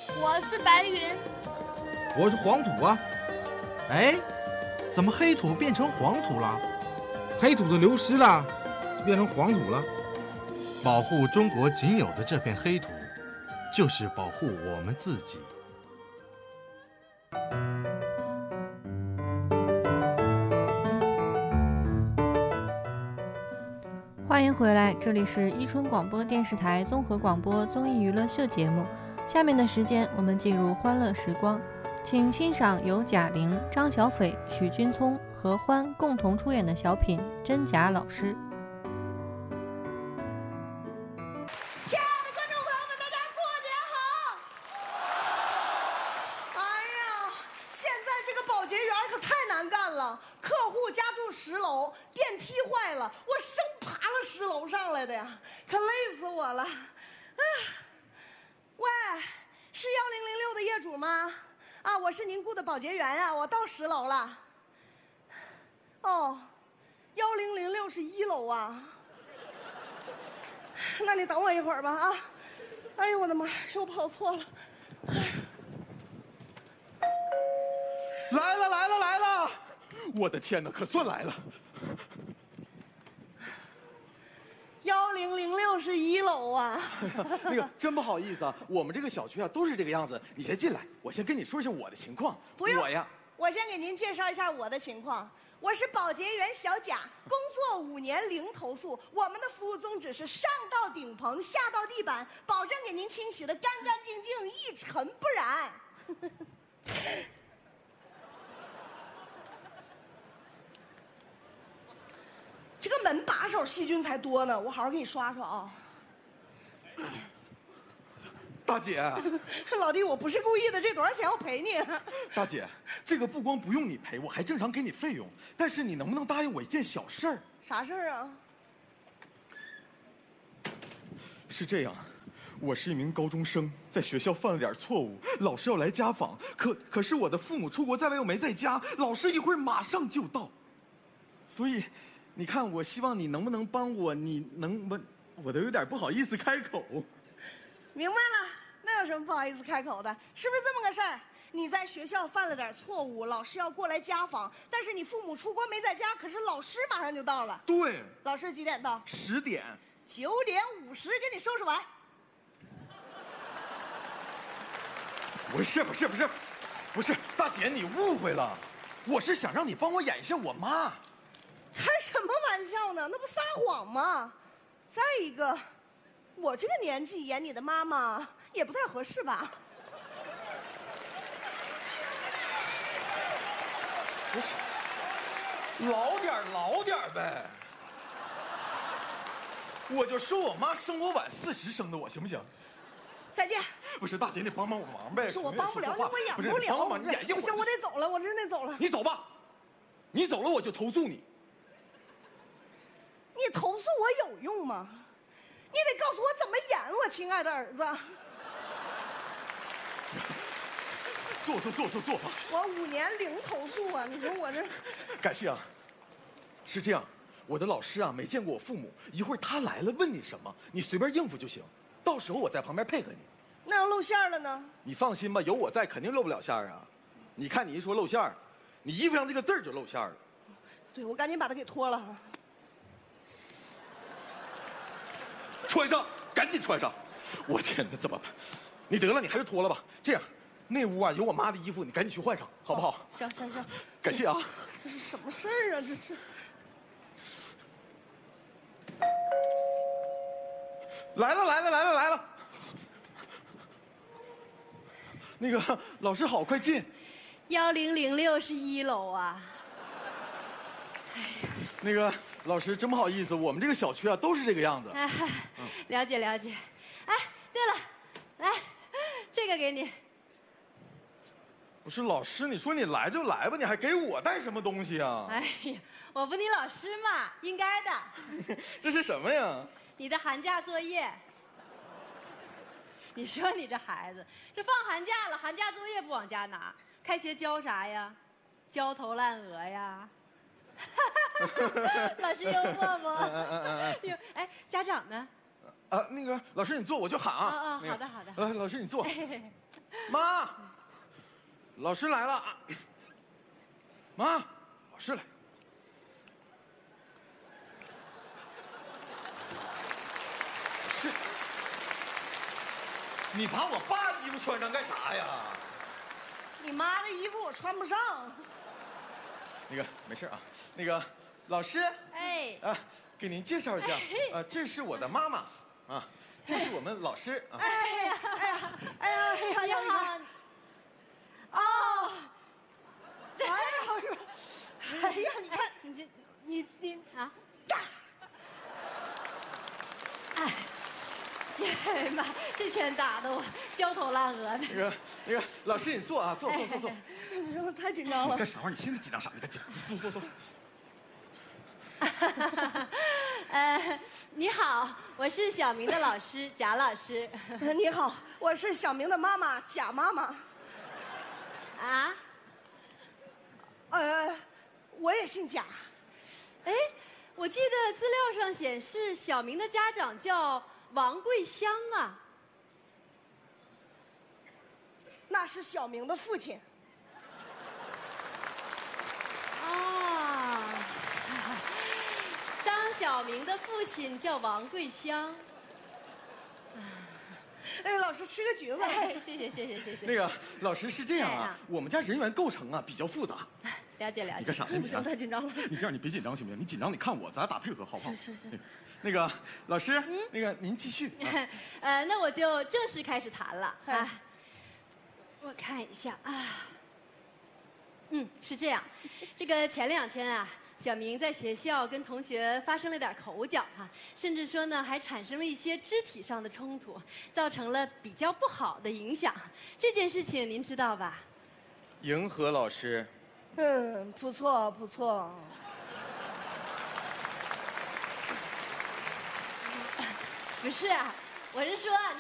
我是白云。 我是黄土啊。哎，怎么黑土变成黄土了？黑土都流失了，变成黄土了。保护中国仅有的这片黑土，就是保护我们自己。 欢迎回来，这里是伊春广播电视台综合广播综艺娱乐秀节目。下面的时间，我们进入欢乐时光，请欣赏由贾玲、张小斐、许君聪和欢共同出演的小品《真假老师》。 亲爱的观众朋友们，大家过年好！哎呀，现在这个保洁员可太难干了，客户家住10楼，电梯坏了，我生爬了10楼上来的呀，可累死我了。哎，喂，是1006的业主吗？啊，我是您雇的保洁员呀，我到10楼了。哦，1006是1楼啊。那你等我一会儿吧啊！哎呦我的妈，又跑错了。 来了来了来了！我的天哪，可算来了。 1006是1楼啊。 那个真不好意思啊，我们这个小区啊都是这个样子。你先进来，我先跟你说一下我的情况。 不用， 我呀， 我先给您介绍一下我的情况。我是保洁员小贾，工作5年零投诉。我们的服务宗旨是上到顶棚，下到地板，保证给您清洗的干干净净，一尘不染。这个门把手细菌才多呢，我好好给你刷刷啊。 大姐， 老弟，我不是故意的，这多少钱我赔你？ 大姐，这个不光不用你赔，我还正常给你费用。但是你能不能答应我一件小事儿？ 啥事儿啊？ 是这样，我是一名高中生，在学校犯了点错误，老师要来家访，可是我的父母出国在外又没在家，老师一会儿马上就到，所以，你看，我希望你能不能帮我？你能不？我都有点不好意思开口。 明白了，那有什么不好意思开口的？是不是这么个事儿？你在学校犯了点错误，老师要过来家访，但是你父母出国没在家，可是老师马上就到了。 对， 老师几点到 10点 ？9点50给你收拾完。 不是，大姐你误会了，我是想让你帮我演一下我妈。 开什么玩笑呢？那不撒谎吗？再一个，我这个年纪演你的妈妈也不太合适吧？ 不是，老点呗。我就说我妈生我晚40生的我，行不行？ 再见。 不是，大姐你帮帮我忙呗。 是我帮不了，因为我演不了。 不是，帮忙你演一会儿。 不行，我得走了，我真得走了。 你走吧，你走了我就投诉你。 你投诉我有用吗？你得告诉我怎么演，我亲爱的儿子。 坐吧。 我5年零投诉啊！你说我这…… 感谢啊。是这样，我的老师啊没见过我父母，一会儿他来了问你什么，你随便应付就行，到时候我在旁边配合你。 那要露馅了呢？ 你放心吧，有我在，肯定露不了馅儿啊。你看你一说露馅儿，你衣服上这个字儿就露馅儿了。 对，我赶紧把它给脱了。 穿上，赶紧穿上！我天哪，怎么办？你得了，你还是脱了吧。这样，那屋啊有我妈的衣服，你赶紧去换上，好不好？ 行， 感谢啊。 这是什么事儿啊？这是。 来了。那个老师好，快进。 1006是1楼啊。 那个老师真不好意思，我们这个小区啊都是这个样子。 了解。哎，对了，来，这个给你。 不是老师，你说你来就来吧，你还给我带什么东西啊？ 哎呀，我不你老师嘛，应该的。 这是什么呀？ 你的寒假作业。你说你这孩子，这放寒假了，寒假作业不往家拿，开学交啥呀？焦头烂额呀。老师幽默不？哎，家长呢？ 那个老师你坐，我就喊啊。 好的。 老师你坐。 妈，老师来了。妈，老师来。是，你把我爸衣服穿上干啥呀？ 你妈的衣服我穿不上。 那个没事啊，那个老师， 哎， 给您介绍一下，这是我的妈妈，啊，这是我们老师啊。 你好。哦。 你看你啊。哎，这妈，这拳打得我焦头烂额的。 那个，老师你坐啊，坐。 我太紧张了。 干啥玩意儿？你现在紧张啥？你赶紧坐。 你好，我是小明的老师贾老师。 你好，我是小明的妈妈贾妈妈。 啊？ 我也姓贾。 哎，我记得资料上显示小明的家长叫王桂香啊。 那是小明的父亲。 啊，张小明的父亲叫王桂香。 老师吃个橘子。 谢谢。 那个老师是这样啊，我们家人员构成啊比较复杂。 了解。 你干啥呢？ 不行，太紧张了。 你这样，你别紧张行不行？你紧张，你看我，咱俩打配合好不好？ 是。 那个老师，那个您继续。 那我就正式开始谈了啊。我看一下啊。是这样，这个前2天啊，小明在学校跟同学发生了点口角哈，甚至说呢还产生了一些肢体上的冲突，造成了比较不好的影响。这件事情您知道吧？ 迎合老师。 不错。 不是，我是说。